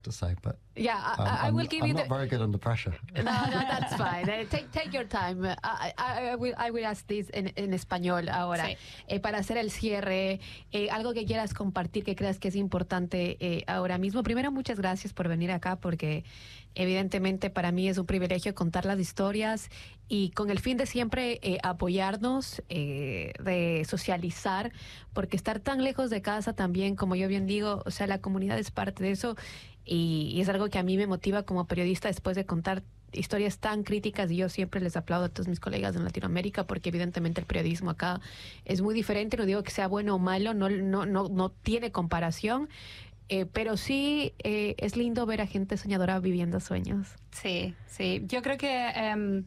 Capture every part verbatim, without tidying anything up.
to say, but yeah, I, um, I I'm, will give I'm you not the. very good under pressure. No, no, that's fine. Uh, take take your time. Uh, I, I, I will I will ask this en, en español ahora. Sí. Eh, para hacer el cierre, eh, algo que quieras compartir que creas que es importante eh, ahora mismo. Primero, muchas gracias por venir acá porque evidentemente para mí es un privilegio contar las historias y con el fin de siempre eh, apoyarnos, eh, de socializar, porque estar tan lejos de casa también, como yo bien digo, o sea, la comunidad es parte de eso. Y, y es algo que a mí me motiva como periodista después de contar historias tan críticas, y yo siempre les aplaudo a todos mis colegas en Latinoamérica porque evidentemente el periodismo acá es muy diferente. No digo que sea bueno o malo, no, no, no, no tiene comparación, eh, pero sí eh, es lindo ver a gente soñadora viviendo sueños. Sí, sí. Yo creo que um,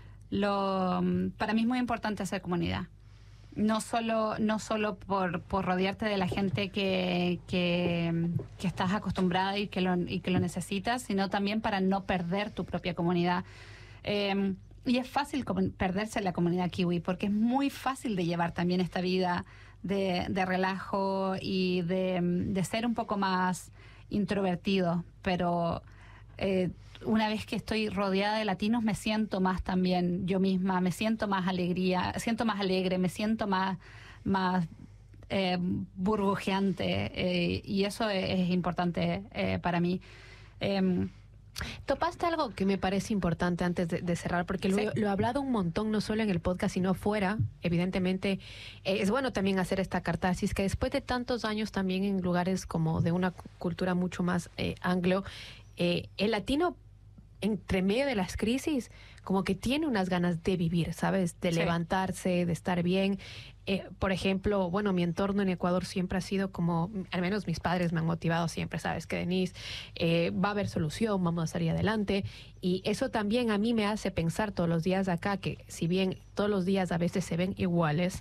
lo para mí es muy importante hacer comunidad. No solo, no solo por, por rodearte de la gente que, que, que estás acostumbrada y que, lo, y que lo necesitas, sino también para no perder tu propia comunidad. Eh, y es fácil com- perderse en la comunidad kiwi, porque es muy fácil de llevar también esta vida de, de relajo y de, de ser un poco más introvertido, pero... Eh, una vez que estoy rodeada de latinos me siento más también yo misma, me siento más alegría, siento más alegre, me siento más, más eh, burbujeante, eh, y eso es, es importante eh, para mí. Eh, Topaste algo que me parece importante antes de, de cerrar, porque lo, Sí. lo he hablado un montón, no solo en el podcast, sino fuera. Evidentemente, eh, es bueno también hacer esta catarsis, que después de tantos años también en lugares como de una cu- cultura mucho más eh, anglo, eh, el latino, entre medio de las crisis, como que tiene unas ganas de vivir, ¿sabes? De Sí. levantarse, de estar bien. Eh, por ejemplo, bueno, mi entorno en Ecuador siempre ha sido como, al menos mis padres me han motivado siempre, ¿sabes? Que Denise, eh, va a haber solución, vamos a salir adelante. Y eso también a mí me hace pensar todos los días acá, que si bien todos los días a veces se ven iguales,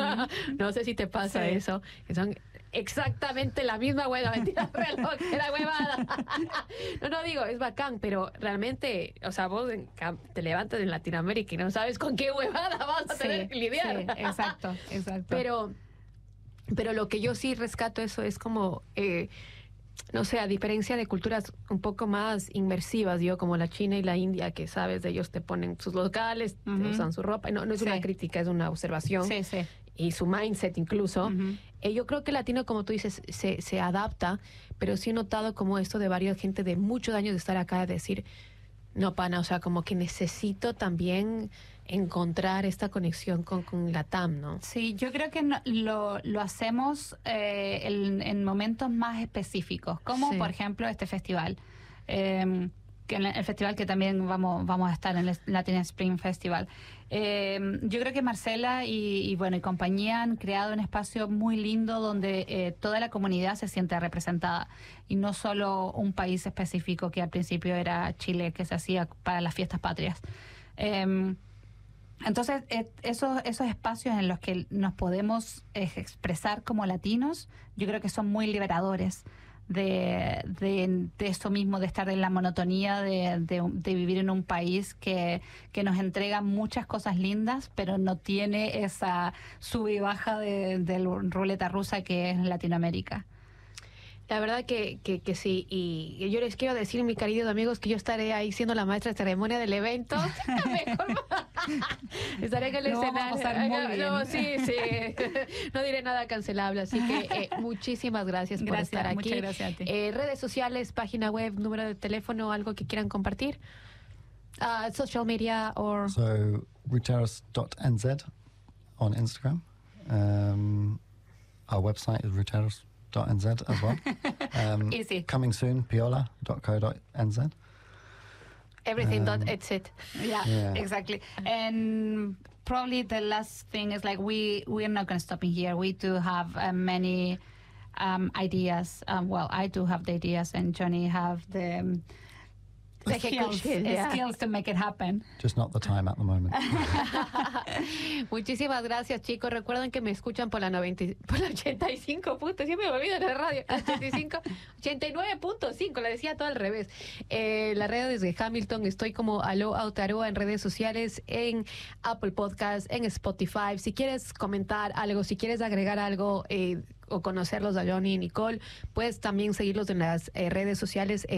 no sé si te pasa Sí. eso, que son exactamente la misma hueva, mentira, reloj, era huevada. No, no digo, es bacán, pero realmente, o sea, vos en cam- te levantas en Latinoamérica y no sabes con qué huevada vas a sí, tener que lidiar. sí, exacto, exacto. Pero, pero lo que yo sí rescato eso es como, eh, no sé, a diferencia de culturas un poco más inmersivas, yo como la China y la India, que sabes, de ellos te ponen sus locales, te Ujú. usan su ropa, no, no es Sí. una crítica, es una observación. Sí, sí. Y su mindset incluso. Ujú. Eh, yo creo que el latino, como tú dices, se, se adapta, pero sí he notado como esto de varias gente de muchos años de estar acá, de decir, no, pana, o sea, como que necesito también encontrar esta conexión con, con la T A M, ¿no? Sí, yo creo que no- lo, lo hacemos eh, en, en momentos más específicos, como Sí. por ejemplo este festival. Eh, que en el festival que también vamos vamos a estar en el Latin Spring Festival. Eh, yo creo que Marcela y, y bueno y compañía han creado un espacio muy lindo donde eh, toda la comunidad se siente representada y no solo un país específico, que al principio era Chile, que se hacía para las fiestas patrias. Eh, Entonces, eh, esos, esos espacios en los que nos podemos eh, expresar como latinos, yo creo que son muy liberadores de, de, de eso mismo, de estar en la monotonía, de, de, de vivir en un país que, que nos entrega muchas cosas lindas, pero no tiene esa sub y baja de, de ruleta rusa que es Latinoamérica. La verdad que, que, que sí, y yo les quiero decir, mis queridos amigos, que yo estaré ahí siendo la maestra de ceremonia del evento. Mejor. Estaré en el Lo vamos a escenario. pasar muy bien. No, sí, sí. No diré nada cancelable, así que eh, muchísimas gracias, por Gracias, estar aquí. muchas gracias a ti. Eh, redes sociales, página web, número de teléfono, algo que quieran compartir. Uh, social media or... So, ruteros dot n z on Instagram. Um, our website is ruteros dot n z as well. Um, Easy. Coming soon, piola dot co dot n z. Everything Um, dot it's it. Yeah, Yeah. exactly. And probably the last thing is like we we're not going to stop in here. We do have uh, many um, ideas. Um, well, I do have the ideas, and Johnny have the um, De skills, ejecución, skills to make it happen. Just not the time at the moment. Muchísimas gracias, chicos. Recuerden que me escuchan por la noventa, por la ochenta y cinco puntos. Siempre me olvido de la radio. ochenta y cinco, ochenta y nueve punto cinco. Le decía todo al revés. Eh, la red desde Hamilton. Estoy como Aló Aotearoa en redes sociales, en Apple Podcast, en Spotify. Si quieres comentar algo, si quieres agregar algo eh, o conocerlos a Johnny y Nicole, puedes también seguirlos en las eh, redes sociales. Eh,